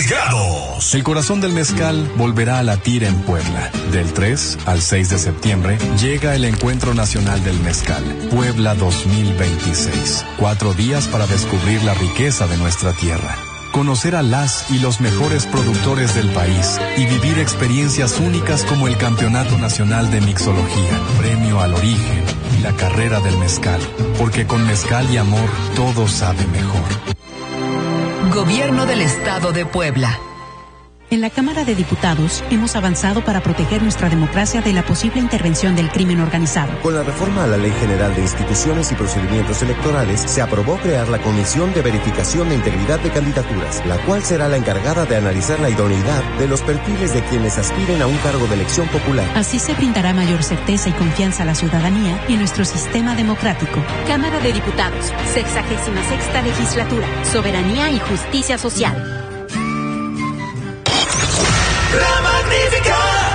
arriesgados. El corazón del mezcal volverá a latir en Puebla. Del 3 al 6 de septiembre llega el Encuentro Nacional del Mezcal, Puebla 2026. 4 días para descubrir la riqueza de nuestra tierra, conocer a las y los mejores productores del país y vivir experiencias únicas como el Campeonato Nacional de Mixología, Premio al Origen y la Carrera del Mezcal, porque con mezcal y amor todo sabe mejor. Gobierno del Estado de Puebla. En la Cámara de Diputados hemos avanzado para proteger nuestra democracia de la posible intervención del crimen organizado. Con la reforma a la Ley General de Instituciones y Procedimientos Electorales, se aprobó crear la Comisión de Verificación de Integridad de Candidaturas, la cual será la encargada de analizar la idoneidad de los perfiles de quienes aspiren a un cargo de elección popular. Así se brindará mayor certeza y confianza a la ciudadanía y a nuestro sistema democrático. Cámara de Diputados, 66ª Legislatura, Soberanía y Justicia Social. La Magnífica.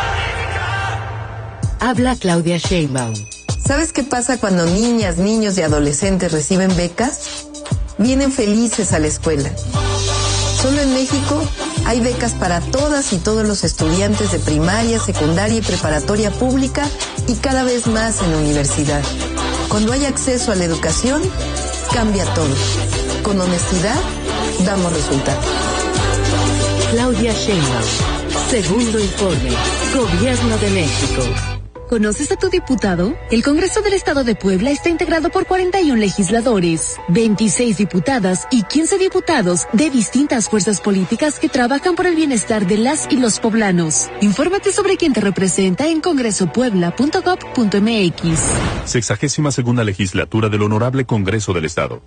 Habla Claudia Sheinbaum. ¿Sabes qué pasa cuando niñas, niños y adolescentes reciben becas? Vienen felices a la escuela. Solo en México hay becas para todas y todos los estudiantes de primaria, secundaria y preparatoria pública y cada vez más en la universidad. Cuando hay acceso a la educación, cambia todo. Con honestidad, damos resultados. Claudia Sheinbaum. Segundo informe. Gobierno de México. ¿Conoces a tu diputado? El Congreso del Estado de Puebla está integrado por 41 legisladores, 26 diputadas y 15 diputados de distintas fuerzas políticas que trabajan por el bienestar de las y los poblanos. Infórmate sobre quién te representa en congresopuebla.gov.mx. 62ª Legislatura del Honorable Congreso del Estado.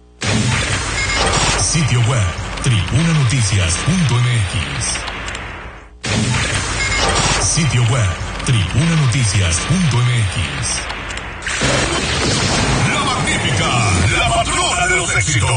Sitio web tribunanoticias.mx. Sitio web tribunanoticias.mx. La Magnífica, la patrona de los éxitos.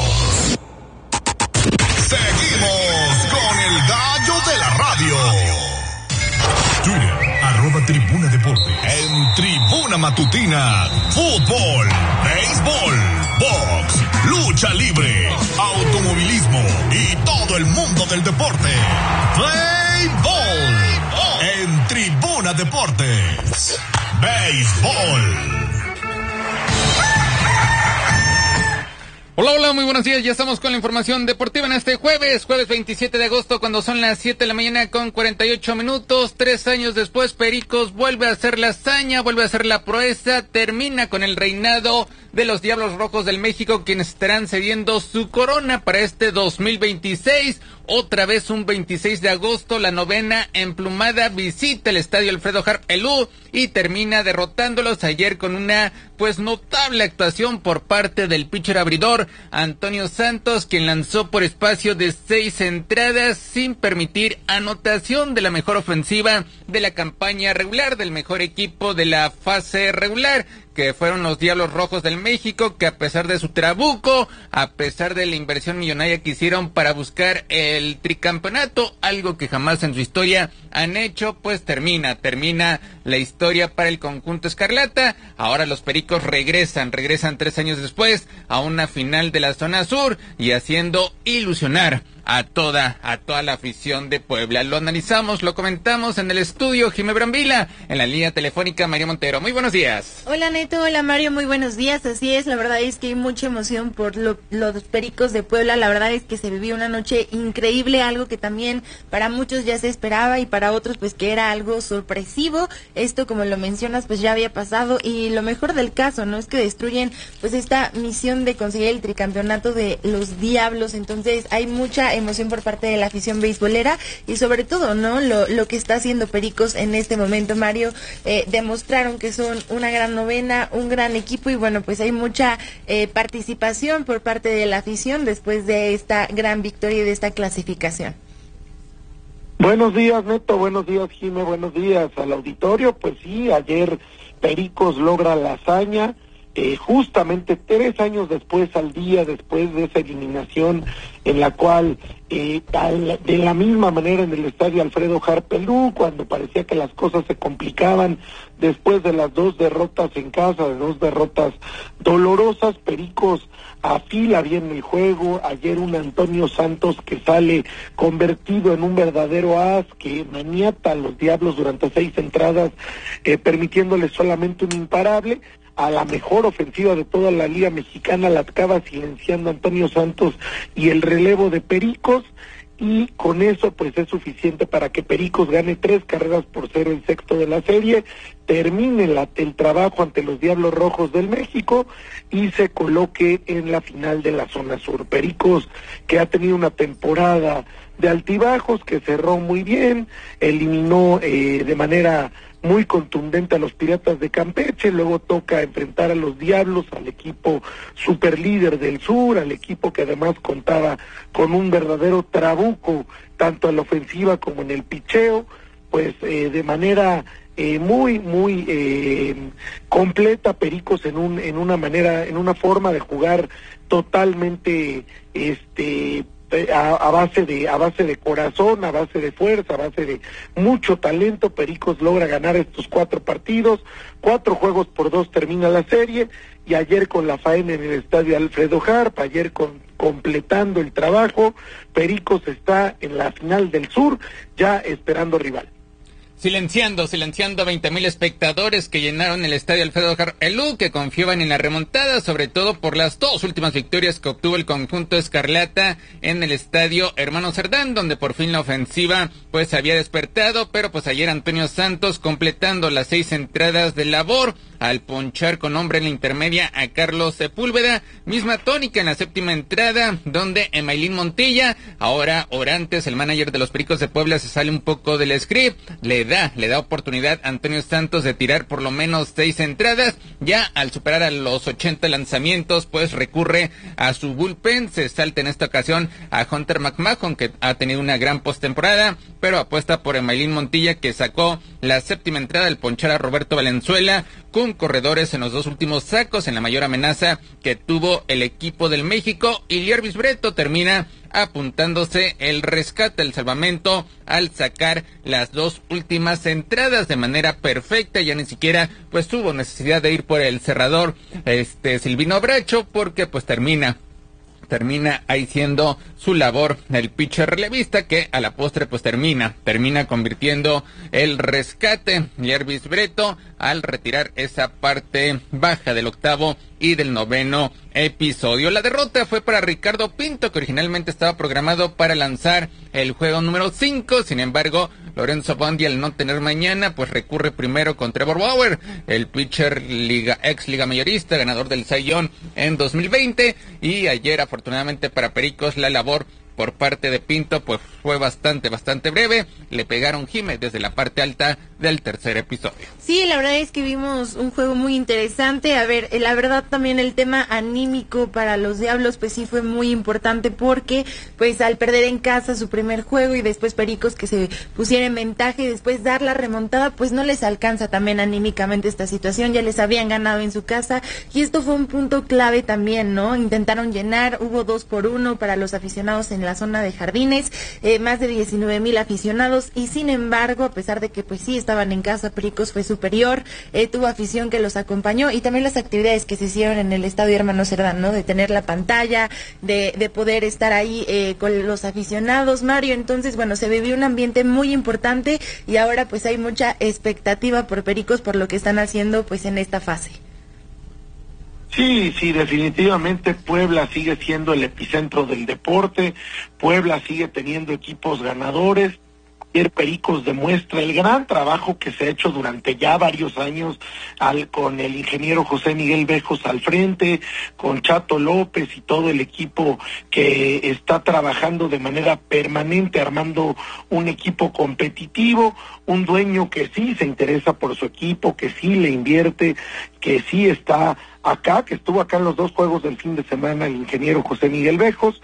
Seguimos con el gallo de la radio. Twitter, @Tribuna Deporte. En Tribuna Matutina, fútbol, béisbol, box, lucha libre, automovilismo y todo el mundo del deporte. Play Ball. En Tribuna Deportes. Béisbol. Hola, muy buenos días. Ya estamos con la información deportiva en este jueves 27 de agosto, cuando son las 7 de la mañana con 48 minutos. 3 años después, Pericos vuelve a hacer la hazaña, vuelve a hacer la proeza, termina con el reinado de los Diablos Rojos del México, quienes estarán cediendo su corona para este 2026. Otra vez un 26 de agosto, la novena emplumada visita el estadio Alfredo Harp Elú y termina derrotándolos ayer con una notable actuación por parte del pitcher abridor Antonio Santos, quien lanzó por espacio de 6 entradas sin permitir anotación, de la mejor ofensiva de la campaña regular, del mejor equipo de la fase regular, que fueron los Diablos Rojos del México, que a pesar de su trabuco, a pesar de la inversión millonaria que hicieron para buscar el tricampeonato, algo que jamás en su historia han hecho, termina la historia para el conjunto escarlata. Ahora los Pericos regresan 3 años después a una final de la zona sur y haciendo ilusionar a toda la afición de Puebla. Lo analizamos, lo comentamos en el estudio. Jimé Brambila, en la línea telefónica María Montero. Muy buenos días. Hola Neto, hola Mario, muy buenos días. Así es, la verdad es que hay mucha emoción por los Pericos de Puebla. La verdad es que se vivió una noche increíble, algo que también para muchos ya se esperaba y para otros que era algo sorpresivo. Esto, como lo mencionas, ya había pasado, y lo mejor del caso, ¿no?, es que destruyen esta misión de conseguir el tricampeonato de los Diablos. Entonces hay mucha emoción por parte de la afición beisbolera y sobre todo, ¿no?, lo que está haciendo Pericos en este momento, Mario. Demostraron que son una gran novena, un gran equipo, y hay mucha participación por parte de la afición después de esta gran victoria y de esta clasificación. Buenos días, Neto, buenos días, Jimé, buenos días al auditorio. Pues sí, ayer Pericos logra la hazaña, justamente 3 años después, al día después de esa eliminación, en la cual de la misma manera en el estadio Alfredo Harpelú, cuando parecía que las cosas se complicaban después de las 2 derrotas en casa, de 2 derrotas dolorosas, Pericos afila bien el juego. Ayer un Antonio Santos que sale convertido en un verdadero as, que maniata a los Diablos durante 6 entradas, permitiéndole solamente un imparable. A la mejor ofensiva de toda la Liga Mexicana la acaba silenciando Antonio Santos y el relevo de Pericos, y con eso pues es suficiente para que Pericos gane 3-0 el sexto de la serie, termine el trabajo ante los Diablos Rojos del México y se coloque en la final de la zona sur. Pericos, que ha tenido una temporada de altibajos, que cerró muy bien, eliminó de manera muy contundente a los Piratas de Campeche, luego toca enfrentar a los Diablos, al equipo superlíder del sur, al equipo que además contaba con un verdadero trabuco, tanto en la ofensiva como en el picheo, pues de manera muy completa. Pericos en una forma de jugar totalmente a base de corazón, a base de fuerza, a base de mucho talento. Pericos logra ganar estos 4 partidos, 4-2 termina la serie, y ayer con la faena en el estadio Alfredo Harp, ayer completando el trabajo, Pericos está en la final del sur, ya esperando rival. Silenciando a 20,000 espectadores que llenaron el estadio Alfredo Harpelú, que confiaban en la remontada, sobre todo por las 2 últimas victorias que obtuvo el conjunto escarlata en el estadio Hermano Cerdán, donde por fin la ofensiva pues había despertado, pero pues ayer Antonio Santos completando las 6 entradas de labor al ponchar con hombre en la intermedia a Carlos Sepúlveda, misma tónica en la 7ª entrada, donde Emailín Montilla, ahora Orantes, el manager de los Pericos de Puebla, se sale un poco del script, le da oportunidad a Antonio Santos de tirar por lo menos 6 entradas, ya al superar a los 80 lanzamientos, pues recurre a su bullpen, se salta en esta ocasión a Hunter McMahon, que ha tenido una gran postemporada, pero apuesta por Emailín Montilla, que sacó la 7ª entrada al ponchar a Roberto Valenzuela, con corredores en los 2 últimos sacos, en la mayor amenaza que tuvo el equipo del México, y Liervis Breto termina apuntándose el rescate, el salvamento, al sacar las 2 últimas entradas de manera perfecta. Ya ni siquiera pues tuvo necesidad de ir por el cerrador Silvino Bracho, porque pues termina ahí siendo su labor el pitcher relevista, que a la postre pues termina convirtiendo el rescate Liervis Breto al retirar esa parte baja del 8º y del 9º episodio. La derrota fue para Ricardo Pinto, que originalmente estaba programado para lanzar el juego número 5, sin embargo Lorenzo Bondi, al no tener mañana, pues recurre primero con Trevor Bauer, el pitcher ex liga mayorista, ganador del Cy Young en 2020, y ayer afortunadamente para Pericos la labor por parte de Pinto pues fue bastante breve. Le pegaron Jiménez desde la parte alta del 3er episodio. Sí, la verdad es que vimos un juego muy interesante. A ver, la verdad también el tema anímico para los Diablos pues sí fue muy importante, porque pues al perder en casa su primer juego y después Pericos que se pusiera en ventaja y después dar la remontada, pues no les alcanza también anímicamente esta situación. Ya les habían ganado en su casa y esto fue un punto clave también, ¿no? Intentaron llenar, hubo 2-1 para los aficionados en la zona de jardines, más de 19,000 aficionados, y sin embargo, a pesar de que pues sí estaban en casa, Pericos fue superior, tuvo afición que los acompañó, y también las actividades que se hicieron en el estadio Hermano Cerdán, ¿no? De tener la pantalla, de poder estar ahí con los aficionados, Mario. Entonces, bueno, se vivió un ambiente muy importante y ahora pues hay mucha expectativa por Pericos por lo que están haciendo pues en esta fase. Sí, definitivamente Puebla sigue siendo el epicentro del deporte, Puebla sigue teniendo equipos ganadores. Ayer Pericos demuestra el gran trabajo que se ha hecho durante ya varios años con el ingeniero José Miguel Bejos al frente, con Chato López y todo el equipo que está trabajando de manera permanente, armando un equipo competitivo, un dueño que sí se interesa por su equipo, que sí le invierte, que sí está acá, que estuvo acá en los 2 juegos del fin de semana, el ingeniero José Miguel Bejos.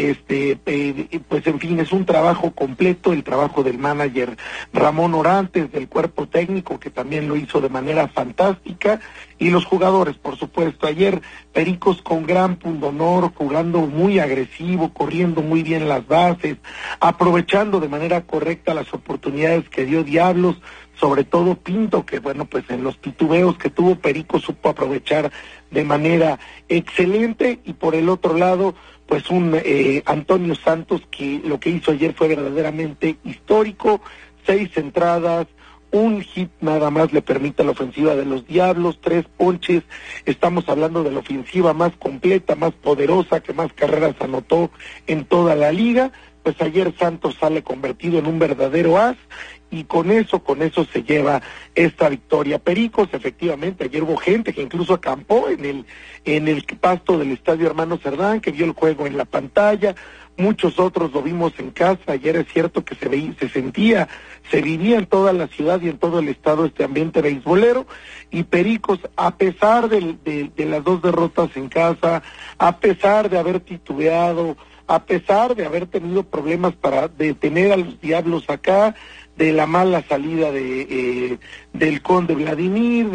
Pues en fin, es un trabajo completo, el trabajo del manager Ramón Orantes, del cuerpo técnico, que también lo hizo de manera fantástica, y los jugadores, por supuesto. Ayer Pericos con gran pundonor, jugando muy agresivo, corriendo muy bien las bases, aprovechando de manera correcta las oportunidades que dio Diablos, sobre todo Pinto, que bueno, pues en los titubeos que tuvo Pericos supo aprovechar de manera excelente, y por el otro lado, pues un Antonio Santos que lo que hizo ayer fue verdaderamente histórico, 6 entradas, un hit nada más le permite a la ofensiva de los Diablos, 3 ponches, estamos hablando de la ofensiva más completa, más poderosa, que más carreras anotó en toda la liga. Pues ayer Santos sale convertido en un verdadero as, y con eso se lleva esta victoria. Pericos, efectivamente, ayer hubo gente que incluso acampó en el pasto del Estadio Hermano Cerdán, que vio el juego en la pantalla. Muchos otros lo vimos en casa. Ayer es cierto que se vivía en toda la ciudad y en todo el estado este ambiente beisbolero, y Pericos, a pesar de las 2 derrotas en casa, a pesar de haber titubeado, a pesar de haber tenido problemas para detener a los Diablos acá, de la mala salida del Conde Vladimir,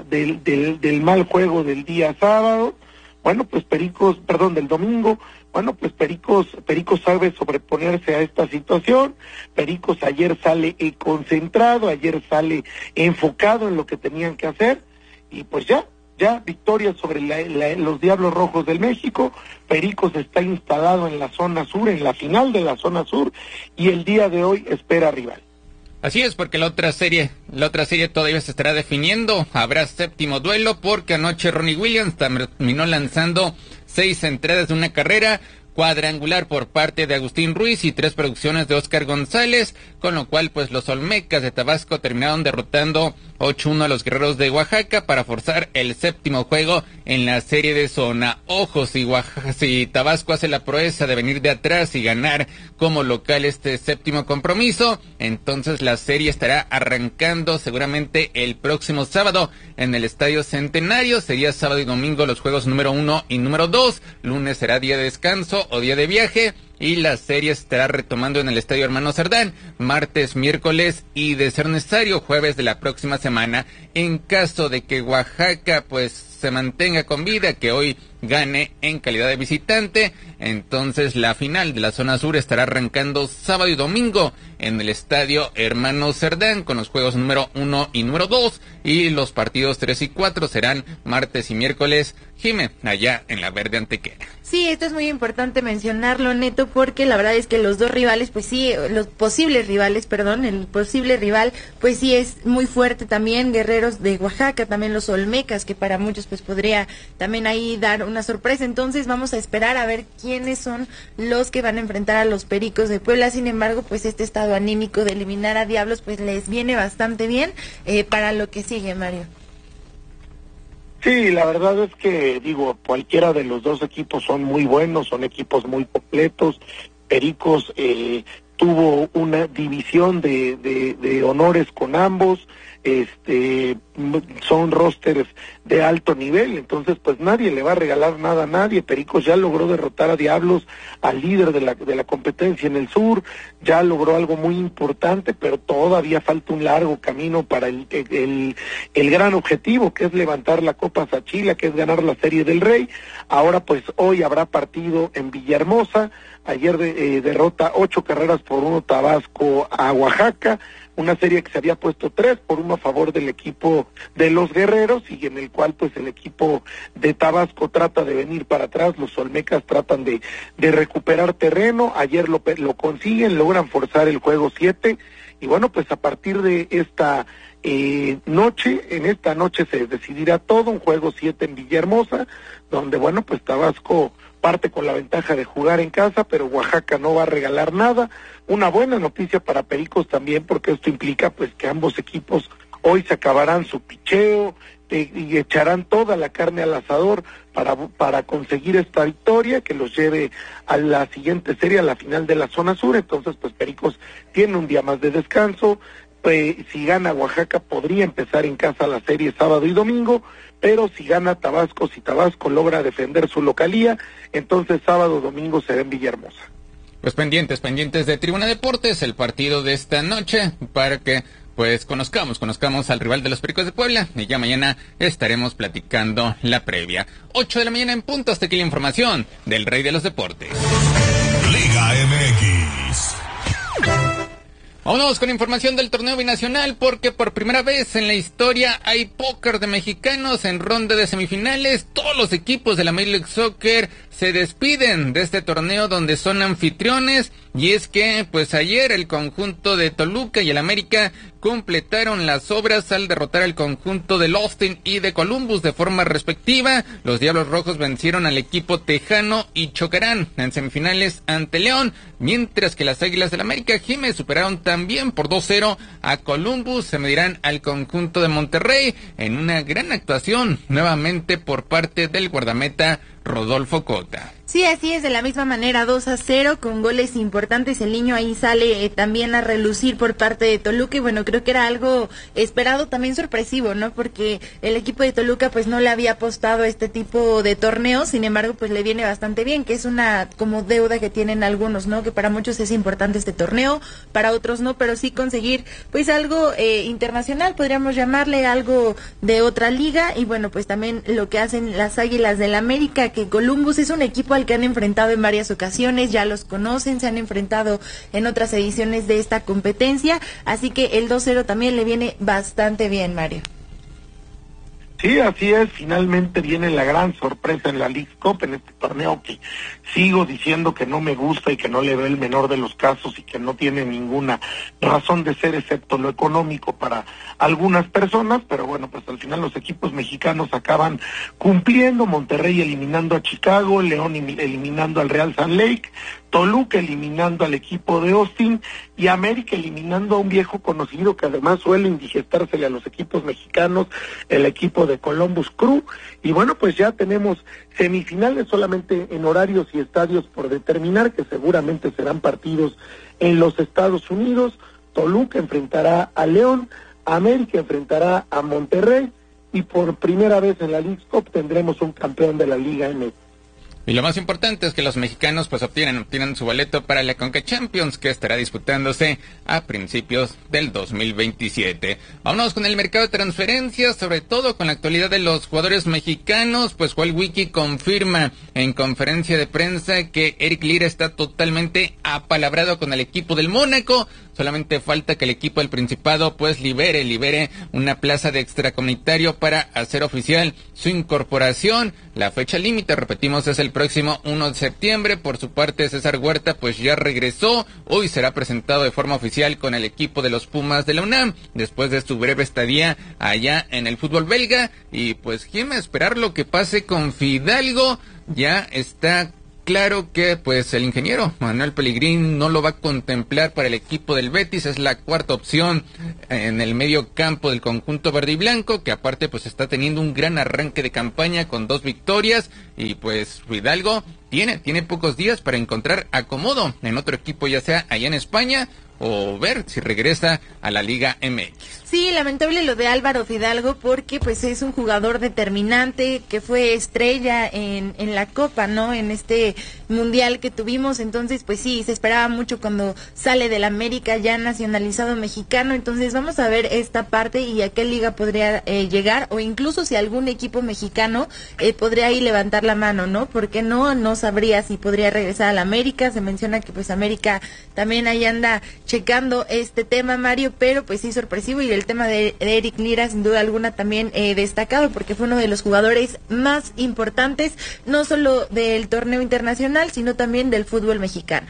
del mal juego del día sábado, bueno, pues del domingo, bueno, pues Pericos sabe sobreponerse a esta situación. Pericos ayer sale concentrado, ayer sale enfocado en lo que tenían que hacer, y pues ya victoria sobre los Diablos Rojos del México. Pericos está instalado en la zona sur, en la final de la zona sur, y el día de hoy espera rival. Así es, porque la otra serie todavía se estará definiendo. Habrá 7º duelo, porque anoche Ronnie Williams terminó lanzando 6 entradas de una carrera, cuadrangular por parte de Agustín Ruiz y 3 producciones de Oscar González, con lo cual pues los Olmecas de Tabasco terminaron derrotando 8-1 a los Guerreros de Oaxaca para forzar el 7º juego en la serie de zona. Ojo, si Tabasco hace la proeza de venir de atrás y ganar como local este 7º compromiso, entonces la serie estará arrancando seguramente el próximo sábado en el Estadio Centenario. Sería sábado y domingo los juegos número 1 y número 2, lunes será día de descanso o día de viaje, y la serie estará retomando en el Estadio Hermano Cerdán, martes, miércoles y, de ser necesario, jueves de la próxima semana. En caso de que Oaxaca pues se mantenga con vida, que hoy gane en calidad de visitante, entonces la final de la zona sur estará arrancando sábado y domingo en el Estadio Hermano Cerdán, con los juegos número 1 y número 2, y los partidos 3 y 4 serán martes y miércoles, Jime, allá en la Verde Antequera. Sí, esto es muy importante mencionarlo, Neto, porque la verdad es que los dos rivales, pues sí, el posible rival, pues sí es muy fuerte también. Guerreros de Oaxaca, también los Olmecas, que para muchos pues podría también ahí dar una sorpresa. Entonces vamos a esperar a ver quiénes son los que van a enfrentar a los Pericos de Puebla. Sin embargo, pues este estado anímico de eliminar a Diablos pues les viene bastante bien para lo que sigue, Mario. Sí, la verdad es que, cualquiera de los dos equipos son muy buenos, son equipos muy completos. Pericos tuvo una división de honores con ambos, son rosters de alto nivel, entonces pues nadie le va a regalar nada a nadie. Pericos ya logró derrotar a Diablos, al líder de la competencia en el sur, ya logró algo muy importante, pero todavía falta un largo camino para el gran objetivo, que es levantar la Copa Sachila, que es ganar la Serie del Rey. Ahora pues hoy habrá partido en Villahermosa. Ayer derrota 8-1 Tabasco a Oaxaca, una serie que se había puesto 3-1 a favor del equipo de los Guerreros, y en el cual pues el equipo de Tabasco trata de venir para atrás, los Olmecas tratan de recuperar terreno. Ayer lo consiguen, logran forzar el juego 7, y bueno, pues a partir de esta en esta noche se decidirá todo, un juego 7 en Villahermosa, donde bueno, pues Tabasco parte con la ventaja de jugar en casa, pero Oaxaca no va a regalar nada. Una buena noticia para Pericos también, porque esto implica pues que ambos equipos hoy se acabarán su picheo y echarán toda la carne al asador para conseguir esta victoria que los lleve a la siguiente serie, a la final de la zona sur. Entonces pues Pericos tiene un día más de descanso. Si gana Oaxaca podría empezar en casa la serie sábado y domingo, pero si gana Tabasco, si Tabasco logra defender su localía, entonces sábado o domingo será en Villahermosa. Pues pendientes de Tribuna Deportes, el partido de esta noche, para que pues conozcamos al rival de los Pericos de Puebla, y ya mañana estaremos platicando la previa. 8 de la mañana en punto, hasta aquí la información del Rey de los Deportes. Liga MX. Vámonos con información del torneo binacional, porque por primera vez en la historia hay póker de mexicanos en ronda de semifinales. Todos los equipos de la Major League Soccer se despiden de este torneo donde son anfitriones, y es que pues ayer el conjunto de Toluca y el América completaron las obras al derrotar al conjunto del Austin y de Columbus de forma respectiva. Los Diablos Rojos vencieron al equipo tejano y chocarán en semifinales ante León, mientras que las Águilas del América Jiménez superaron también por 2-0 a Columbus. Se medirán al conjunto de Monterrey en una gran actuación nuevamente por parte del guardameta Rodolfo Cota. Sí, así es, de la misma manera, 2-0, con goles importantes. El niño ahí sale también a relucir por parte de Toluca, y bueno, creo que era algo esperado, también sorpresivo, ¿no? Porque el equipo de Toluca pues no le había apostado a este tipo de torneos, sin embargo pues le viene bastante bien, que es una como deuda que tienen algunos, ¿no? Que para muchos es importante este torneo, para otros no, pero sí conseguir pues algo internacional, podríamos llamarle algo de otra liga. Y bueno, pues también lo que hacen las Águilas del América, que Columbus es un equipo al que han enfrentado en varias ocasiones, ya los conocen, se han enfrentado en otras ediciones de esta competencia, así que el 2-0 también le viene bastante bien, Mario. Sí, así es, finalmente viene la gran sorpresa en la Leagues Cup, en este torneo que sigo diciendo que no me gusta y que no le veo el menor de los casos y que no tiene ninguna razón de ser excepto lo económico para algunas personas, pero bueno, pues al final los equipos mexicanos acaban cumpliendo. Monterrey eliminando a Chicago, León eliminando al Real Salt Lake, Toluca eliminando al equipo de Austin y América eliminando a un viejo conocido que además suele indigestársele a los equipos mexicanos, el equipo de Columbus Crew. Y bueno, pues ya tenemos semifinales solamente en horarios y estadios por determinar, que seguramente serán partidos en los Estados Unidos. Toluca enfrentará a León, América enfrentará a Monterrey, y por primera vez en la Leagues Cup tendremos un campeón de la Liga MX. Y lo más importante es que los mexicanos pues obtienen su boleto para la Conca Champions, que estará disputándose a principios del 2027. Vámonos con el mercado de transferencias, sobre todo con la actualidad de los jugadores mexicanos. Pues Joel Wiki confirma en conferencia de prensa que Eric Lira está totalmente apalabrado con el equipo del Mónaco. Solamente falta que el equipo del Principado pues libere una plaza de extracomunitario para hacer oficial su incorporación. La fecha límite, repetimos, es el próximo 1 de septiembre. Por su parte, César Huerta pues ya regresó. Hoy será presentado de forma oficial con el equipo de los Pumas de la UNAM, después de su breve estadía allá en el fútbol belga. Y pues, ¿quién va a esperar lo que pase con Fidalgo? Ya está claro que pues el ingeniero Manuel Pellegrini no lo va a contemplar para el equipo del Betis. Es la cuarta opción en el medio campo del conjunto verde y blanco, que aparte pues está teniendo un gran arranque de campaña con 2 victorias, y pues Fidalgo tiene pocos días para encontrar acomodo en otro equipo, ya sea allá en España o ver si regresa a la Liga MX. Sí, lamentable lo de Álvaro Fidalgo, porque pues es un jugador determinante que fue estrella en la Copa, ¿no? En este mundial que tuvimos. Entonces pues sí, se esperaba mucho cuando sale del América, ya nacionalizado mexicano. Entonces vamos a ver esta parte y a qué liga podría llegar, o incluso si algún equipo mexicano podría ahí levantar la mano, ¿no? Porque no sabría si podría regresar al América. Se menciona que pues América también ahí anda checando este tema, Mario, pero pues sí, sorpresivo. Y el tema de Eric Lira, sin duda alguna, también destacado, porque fue uno de los jugadores más importantes, no solo del torneo internacional, sino también del fútbol mexicano.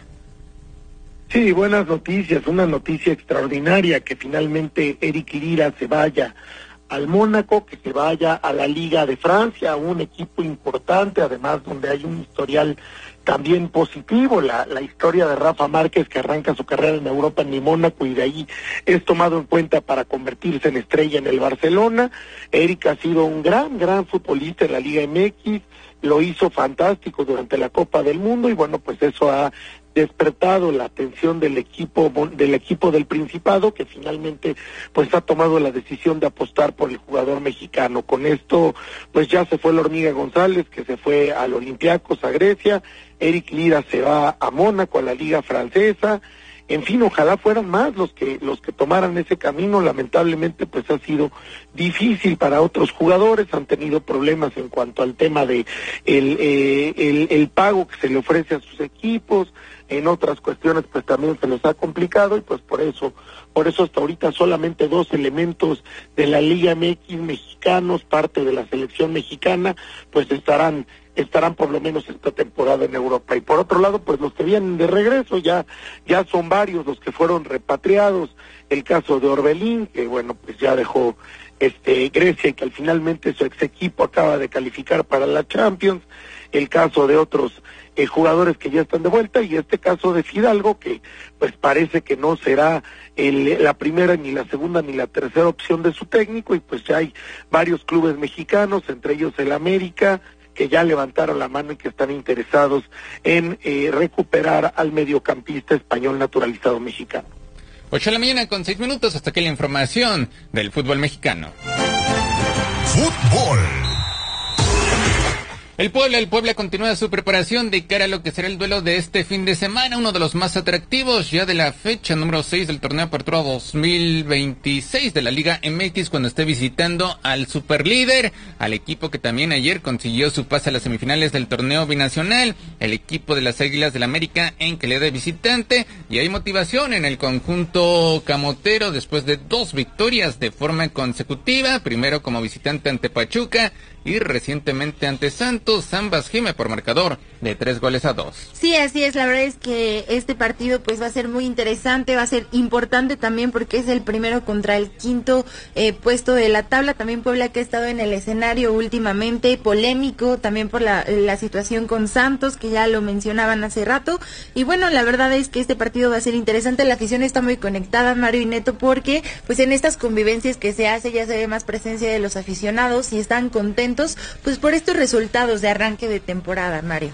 Sí, buenas noticias, una noticia extraordinaria, que finalmente Eric Lira se vaya al Mónaco, que se vaya a la Liga de Francia, un equipo importante, además donde hay un historial también positivo, la historia de Rafa Márquez, que arranca su carrera en Europa en el Mónaco y de ahí es tomado en cuenta para convertirse en estrella en el Barcelona. Eric ha sido un gran futbolista en la Liga MX, lo hizo fantástico durante la Copa del Mundo, y bueno, pues eso ha despertado la atención del equipo del Principado, que finalmente pues ha tomado la decisión de apostar por el jugador mexicano. Con esto pues ya se fue la Hormiga González, que se fue al Olympiacos, a Grecia. Eric Lira se va a Mónaco, a la Liga Francesa, En fin, ojalá fueran más los que tomaran ese camino. Lamentablemente pues ha sido difícil para otros jugadores, han tenido problemas en cuanto al tema de el pago que se le ofrece a sus equipos. En otras cuestiones pues también se les ha complicado, y pues por eso hasta ahorita solamente 2 elementos de la Liga MX mexicanos, parte de la selección mexicana, pues estarán por lo menos esta temporada en Europa. Y por otro lado, pues los que vienen de regreso, ya son varios los que fueron repatriados. El caso de Orbelín, que bueno, pues ya dejó Grecia, y que finalmente su ex equipo acaba de calificar para la Champions. El caso de otros jugadores que ya están de vuelta, y este caso de Fidalgo, que pues parece que no será la primera, ni la segunda, ni la tercera opción de su técnico, y pues ya hay varios clubes mexicanos, entre ellos el América, que ya levantaron la mano y que están interesados en recuperar al mediocampista español naturalizado mexicano. 8:06 hasta aquí la información del fútbol mexicano. Fútbol. El Puebla continúa su preparación de cara a lo que será el duelo de este fin de semana, uno de los más atractivos ya de la fecha número 6 del torneo Apertura 2026 de la Liga MX, cuando esté visitando al superlíder, al equipo que también ayer consiguió su pase a las semifinales del torneo binacional, el equipo de las Águilas del América en calidad de visitante, y hay motivación en el conjunto camotero después de 2 victorias de forma consecutiva, primero como visitante ante Pachuca y recientemente ante Santos, ambas gime por marcador de 3-2. Sí, así es, la verdad es que este partido pues va a ser muy interesante, va a ser importante también porque es el primero contra el quinto puesto de la tabla. También Puebla, que ha estado en el escenario últimamente polémico, también por la situación con Santos, que ya lo mencionaban hace rato, y bueno, la verdad es que este partido va a ser interesante. La afición está muy conectada, Mario y Neto, porque pues en estas convivencias que se hace ya se ve más presencia de los aficionados y están contentos pues por estos resultados de arranque de temporada, Mario.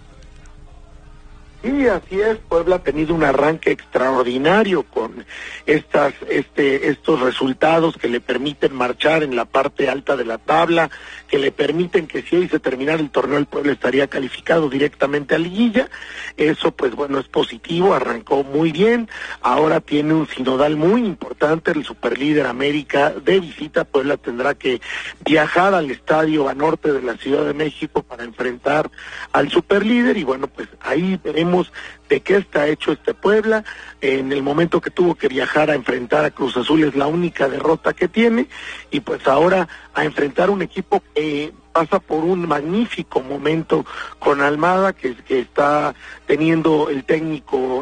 Sí, así es. Puebla ha tenido un arranque extraordinario con estos resultados que le permiten marchar en la parte alta de la tabla, que le permiten que si hoy se terminara el torneo, el Puebla estaría calificado directamente a liguilla. Eso pues bueno, es positivo, arrancó muy bien. Ahora tiene un sinodal muy importante, el superlíder América de visita. Puebla tendrá que viajar al estadio Banorte de la Ciudad de México para enfrentar al superlíder, y bueno, pues ahí veremos de qué está hecho este Puebla. En el momento que tuvo que viajar a enfrentar a Cruz Azul es la única derrota que tiene, y pues ahora a enfrentar un equipo que pasa por un magnífico momento con Almada, que está teniendo el técnico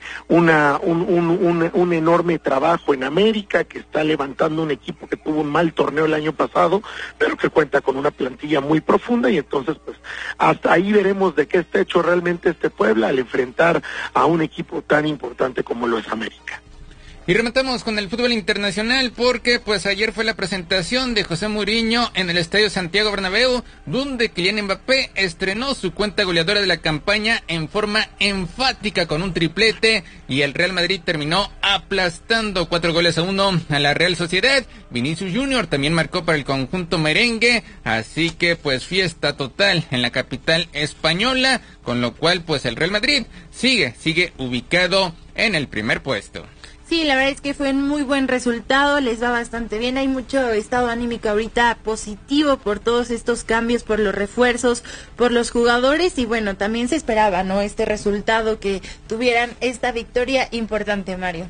un enorme trabajo en América, que está levantando un equipo que tuvo un mal torneo el año pasado, pero que cuenta con una plantilla muy profunda, y entonces pues hasta ahí veremos de qué está hecho realmente este Puebla al enfrentar a un equipo tan importante como lo es América. Y rematamos con el fútbol internacional porque pues ayer fue la presentación de José Mourinho en el Estadio Santiago Bernabéu, donde Kylian Mbappé estrenó su cuenta goleadora de la campaña en forma enfática con un triplete, y el Real Madrid terminó aplastando 4-1 a la Real Sociedad. Vinicius Junior también marcó para el conjunto merengue, así que pues fiesta total en la capital española, con lo cual pues el Real Madrid sigue ubicado en el primer puesto. Sí, la verdad es que fue un muy buen resultado, les va bastante bien, hay mucho estado anímico ahorita positivo por todos estos cambios, por los refuerzos, por los jugadores, y bueno, también se esperaba, ¿no?, este resultado, que tuvieran esta victoria importante, Mario.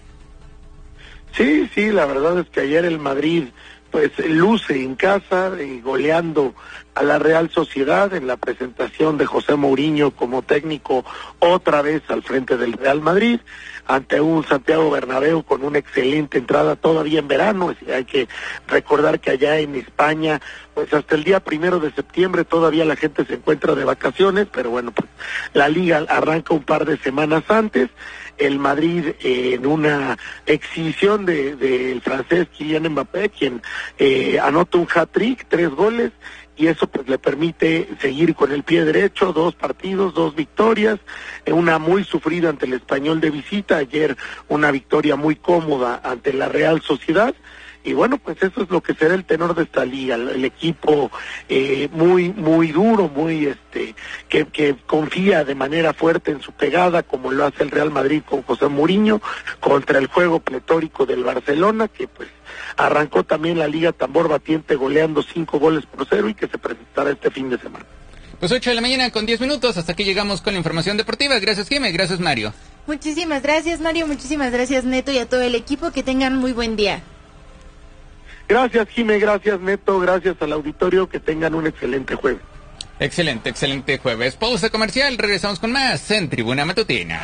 Sí, la verdad es que ayer el Madrid pues luce en casa, goleando a la Real Sociedad en la presentación de José Mourinho como técnico otra vez al frente del Real Madrid, ante un Santiago Bernabéu con una excelente entrada todavía en verano. Hay que recordar que allá en España, pues hasta el día 1 de septiembre todavía la gente se encuentra de vacaciones, pero bueno, pues la liga arranca un par de semanas antes. El Madrid en una exhibición del francés Kylian Mbappé, quien anota un hat-trick, 3 goles, y eso pues le permite seguir con el pie derecho, 2 partidos, 2 victorias, una muy sufrida ante el Español de visita, ayer una victoria muy cómoda ante la Real Sociedad, y bueno, pues eso es lo que será el tenor de esta liga, el equipo muy duro, que confía de manera fuerte en su pegada, como lo hace el Real Madrid con José Mourinho, contra el juego pletórico del Barcelona, que pues arrancó también la liga tambor batiente goleando 5-0 y que se presentará este fin de semana. Pues 8:10 a.m. Hasta aquí llegamos con la información deportiva. Gracias, Jimé. Gracias, Mario. Muchísimas gracias, Mario. Muchísimas gracias, Neto, y a todo el equipo. Que tengan muy buen día. Gracias, Jimé. Gracias, Neto. Gracias al auditorio. Que tengan un excelente jueves. Excelente jueves. Pausa comercial. Regresamos con más en Tribuna Matutina.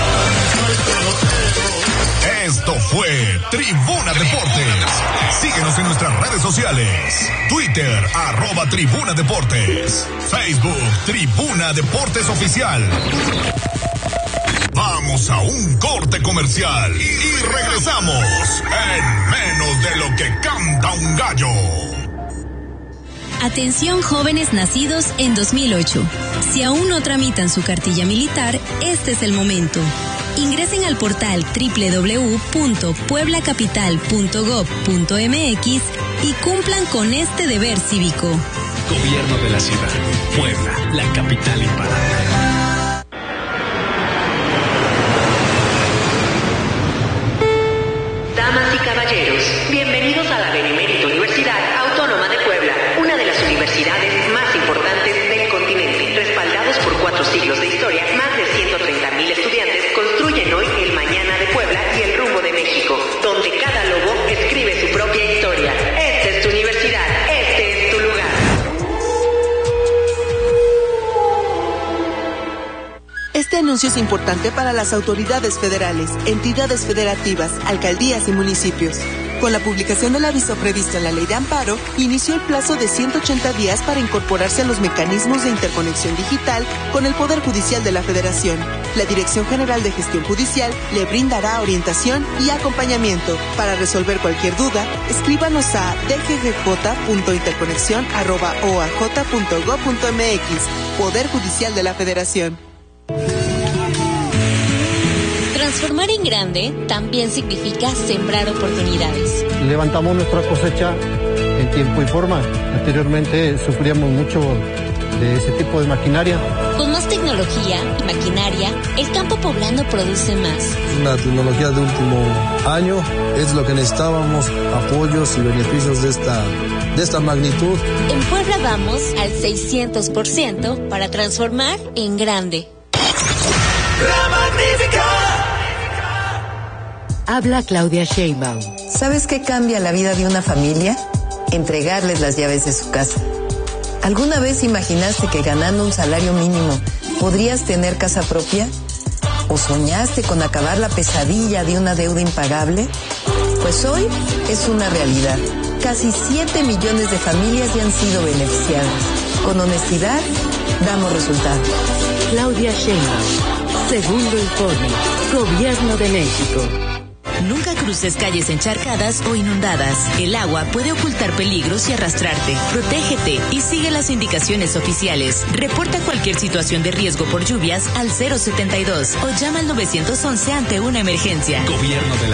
Esto fue Tribuna Deportes. Síguenos en nuestras redes sociales. Twitter, @Tribuna Deportes. Facebook, Tribuna Deportes Oficial. Vamos a un corte comercial y regresamos en menos de lo que canta un gallo. Atención jóvenes nacidos en 2008. Si aún no tramitan su cartilla militar, este es el momento. Ingresen al portal www.pueblacapital.gov.mx y cumplan con este deber cívico. Gobierno de la ciudad. Puebla, la capital imparable. Damas y caballeros, bienvenidos a la Benemérita Universidad Autónoma de Puebla, una de las universidades más importantes del continente. Respaldados por 4 siglos de historia, más de 130,000 estudiantes construyen hoy el mañana de Puebla y el rumbo de México, donde cada lobo escribe su propia historia. Esta es tu universidad, este es tu lugar. Este anuncio es importante para las autoridades federales, entidades federativas, alcaldías y municipios. Con la publicación del aviso previsto en la Ley de Amparo, inició el plazo de 180 días para incorporarse a los mecanismos de interconexión digital con el Poder Judicial de la Federación. La Dirección General de Gestión Judicial le brindará orientación y acompañamiento. Para resolver cualquier duda, escríbanos a dggj.interconexión@oaj.gov.mx. Poder Judicial de la Federación. Transformar en grande también significa sembrar oportunidades. Levantamos nuestra cosecha en tiempo y forma. Anteriormente sufríamos mucho de ese tipo de maquinaria. Con más tecnología y maquinaria, el campo poblano produce más. La tecnología de último año es lo que necesitábamos, apoyos y beneficios de esta magnitud. En Puebla vamos al 600% para transformar en grande. La Magnífica. Habla Claudia Sheinbaum. ¿Sabes qué cambia la vida de una familia? Entregarles las llaves de su casa. ¿Alguna vez imaginaste que ganando un salario mínimo podrías tener casa propia? ¿O soñaste con acabar la pesadilla de una deuda impagable? Pues hoy es una realidad. Casi 7 millones de familias ya han sido beneficiadas. Con honestidad, damos resultados. Claudia Sheinbaum. Segundo informe. Gobierno de México. Nunca cruces calles encharcadas o inundadas. El agua puede ocultar peligros y arrastrarte. Protégete y sigue las indicaciones oficiales. Reporta cualquier situación de riesgo por lluvias al 072 o llama al 911 ante una emergencia. Gobierno de la